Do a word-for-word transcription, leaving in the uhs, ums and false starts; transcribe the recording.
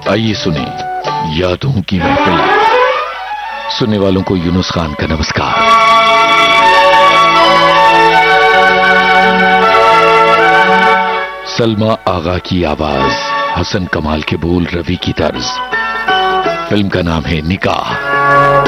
आइए सुने यादों की महफिल। सुनने वालों को यूनुस खान का नमस्कार। सलमा आगा की आवाज, हसन कमाल के बोल, रवि की तर्ज। फिल्म का नाम है निकाह।